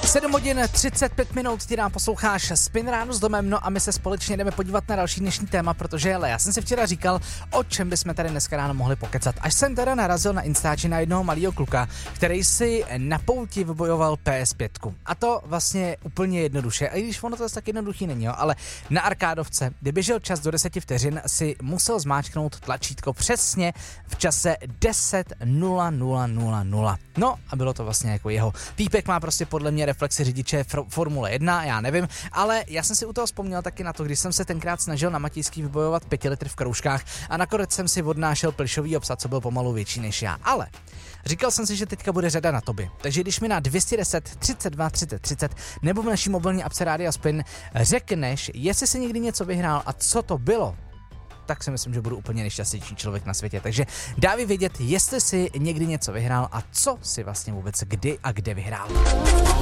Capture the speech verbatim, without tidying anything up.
sedm hodin třicet pět minut, ty nám posloucháš Spin ráno s Domem, no a my se společně jdeme podívat na další dnešní téma, protože hele, já jsem si včera říkal, o čem bychom tady dneska ráno mohli pokecat. Až jsem teda narazil na Instači na jednoho malého kluka, který si na pouti vybojoval P S pět. A to vlastně úplně jednoduše, a i když ono to tak jednoduchý není, jo, ale na arkádovce, kdy běžel čas do deseti vteřin, si musel zmáčknout tlačítko přesně v čase deset nula nula nula nula. No a bylo to vlastně jako jeho. Týpek má prostě podle mě reflexy řidiče Formule jedna, já nevím, ale já jsem si u toho vzpomněl taky na to, když jsem se tenkrát snažil na Matějský vybojovat pět litr v kroužkách a nakonec jsem si odnášel plišový psa, co byl pomalu větší než já. Ale říkal jsem si, že teďka bude řada na tobě. Takže když mi na dvě stě deset třicet dva třicet třicet nebo v naší mobilní apce Rádia Spin řekneš, jestli jsi někdy něco vyhrál a co to bylo, tak si myslím, že budu úplně nejšťastnější člověk na světě. Takže dávej vědět, jestli jsi někdy něco vyhrál a co si vlastně vůbec kdy a kde vyhrál.